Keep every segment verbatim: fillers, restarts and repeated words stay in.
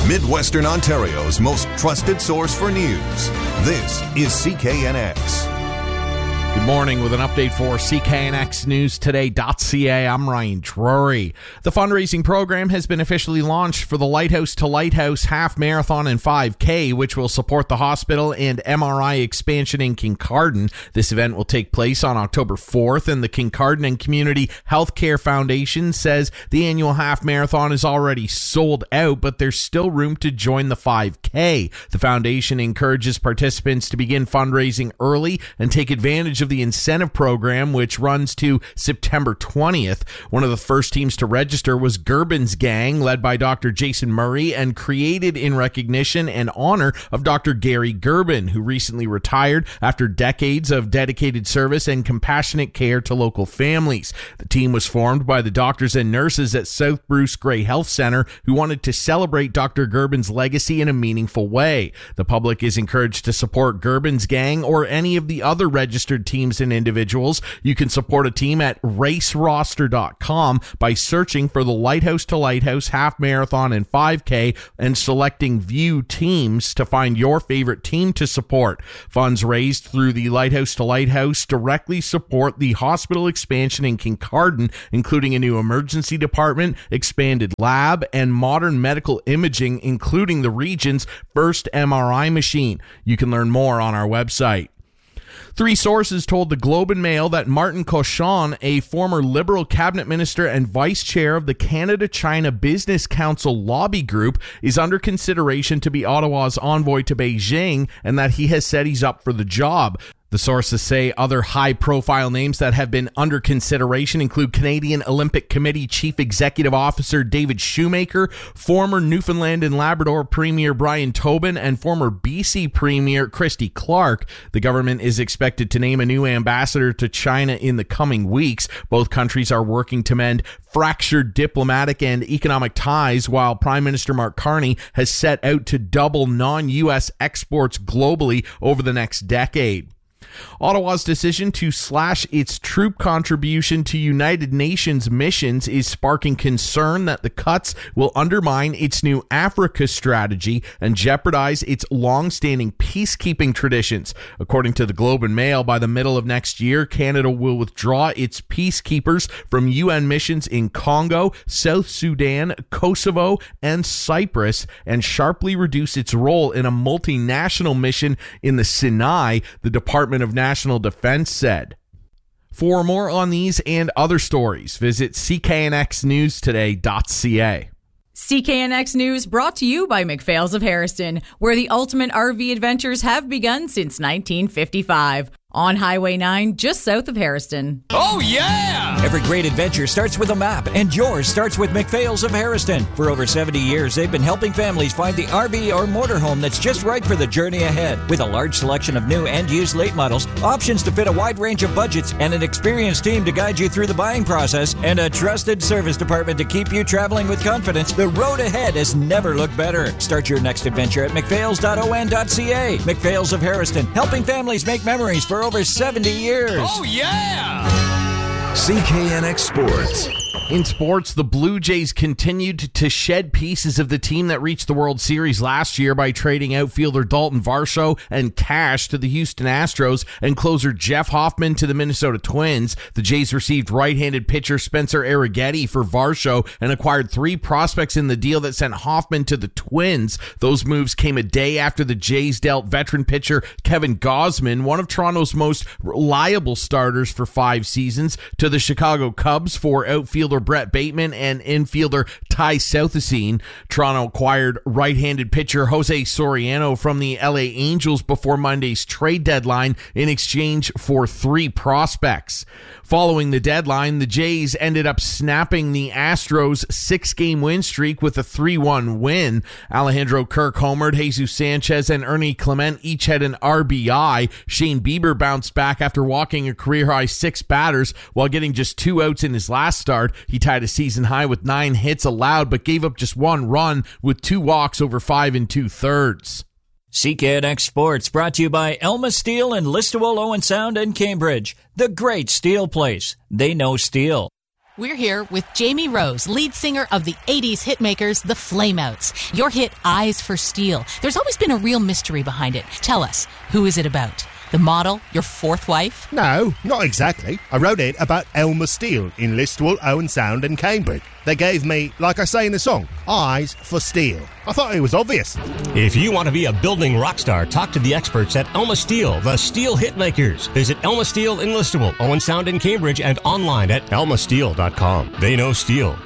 Midwestern Ontario's most trusted source for news. This is C K N X. Good morning with an update for C K N X News Today dot C A. I'm Ryan Drury. The fundraising program has been officially launched for the Lighthouse to Lighthouse Half Marathon and five K, which will support the hospital and M R I expansion in Kincardine. This event will take place on October fourth, and the Kincardine and Community Healthcare Foundation says the annual half marathon is already sold out, but there's still room to join the five K. The foundation encourages participants to begin fundraising early and take advantage of the incentive program, which runs to September twentieth. One of the first teams to register was Gerbin's Gang, led by Doctor Jason Murray, and created in recognition and honor of Doctor Gary Gerbin, who recently retired after decades of dedicated service and compassionate care to local families. The team was formed by the doctors and nurses at South Bruce Grey Health Center who wanted to celebrate Doctor Gerbin's legacy in a meaningful way. The public is encouraged to support Gerbin's Gang or any of the other registered teams teams and individuals. You can support a team at race roster dot com by searching for the Lighthouse to Lighthouse Half Marathon and five K and selecting View Teams to find your favorite team to support. Funds raised through the Lighthouse to Lighthouse directly support the hospital expansion in Kincardine, including a new emergency department, expanded lab, and modern medical imaging, including the region's first M R I machine. You can learn more on our website. Three sources told the Globe and Mail that Martin Cochon, a former Liberal cabinet minister and vice chair of the Canada-China Business Council lobby group, is under consideration to be Ottawa's envoy to Beijing, and that he has said he's up for the job. The sources say other high-profile names that have been under consideration include Canadian Olympic Committee Chief Executive Officer David Shoemaker, former Newfoundland and Labrador Premier Brian Tobin, and former B C Premier Christy Clark. The government is expected to name a new ambassador to China in the coming weeks. Both countries are working to mend fractured diplomatic and economic ties, while Prime Minister Mark Carney has set out to double non-U S exports globally over the next decade. Ottawa's decision to slash its troop contribution to United Nations missions is sparking concern that the cuts will undermine its new Africa strategy and jeopardize its long-standing peacekeeping traditions. According to the Globe and Mail, by the middle of next year, Canada will withdraw its peacekeepers from U N missions in Congo, South Sudan, Kosovo, and Cyprus, and sharply reduce its role in a multinational mission in the Sinai, the Department of National Defense said. For more on these and other stories, visit C K N X News Today dot C A. C K N X News brought to you by McPhails of Harrison, where the ultimate R V adventures have begun since nineteen fifty-five. On Highway nine, just south of Harrison. Oh, yeah! Every great adventure starts with a map, and yours starts with McPhails of Harrison. For over seventy years, they've been helping families find the R V or motorhome that's just right for the journey ahead. With a large selection of new and used late models, options to fit a wide range of budgets, and an experienced team to guide you through the buying process, and a trusted service department to keep you traveling with confidence, the road ahead has never looked better. Start your next adventure at McPhails dot O N dot C A. McPhails of Harrison, helping families make memories for over seventy years. Oh, yeah! C K N X Sports. In sports, the Blue Jays continued to shed pieces of the team that reached the World Series last year by trading outfielder Dalton Varsho and cash to the Houston Astros and closer Jeff Hoffman to the Minnesota Twins. The Jays received right-handed pitcher Spencer Arrighetti for Varsho and acquired three prospects in the deal that sent Hoffman to the Twins. Those moves came a day after the Jays dealt veteran pitcher Kevin Gausman, one of Toronto's most reliable starters for five seasons, to the Chicago Cubs for outfielder Brett Bateman and infielder Ty Southacene. Toronto acquired right-handed pitcher Jose Soriano from the L A Angels before Monday's trade deadline in exchange for three prospects. Following the deadline, the Jays ended up snapping the Astros' six-game win streak with a three one win. Alejandro Kirk homered, Jesus Sanchez and Ernie Clement each had an R B I. Shane Bieber bounced back after walking a career-high six batters while getting just two outs in his last start. He tied a season high with nine hits allowed, but gave up just one run with two walks over five and two-thirds. C K N X Sports brought to you by Elma Steel and Listowel Owen Sound in Cambridge. The great steel place. They know steel. We're here with Jamie Rose, lead singer of the eighties hitmakers, the Flameouts. Your hit, Eyes for Steel. There's always been a real mystery behind it. Tell us, who is it about? The model, your fourth wife? No, not exactly. I wrote it about Elmer Steele in Listowel, Owen Sound and Cambridge. They gave me, like I say in the song, eyes for steel. I thought it was obvious. If you want to be a building rock star, talk to the experts at Elma Steel, the Steel Hitmakers. Visit Elma Steel in Listowel, Owen Sound in Cambridge, and online at elma steel dot com. They know steel.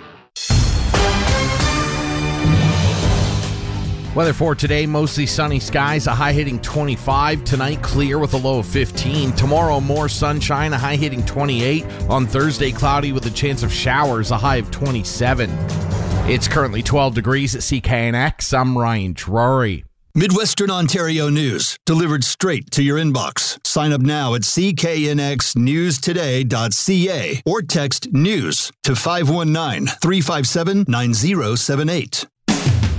Weather for today, mostly sunny skies, a high hitting twenty-five. Tonight, clear with a low of fifteen. Tomorrow, more sunshine, a high hitting twenty-eight. On Thursday, cloudy with a chance of showers, a high of twenty-seven. It's currently twelve degrees at C K N X. I'm Ryan Drury. Midwestern Ontario news, delivered straight to your inbox. Sign up now at c k n x news today dot c a or text NEWS to five one nine, three five seven, nine zero seven eight.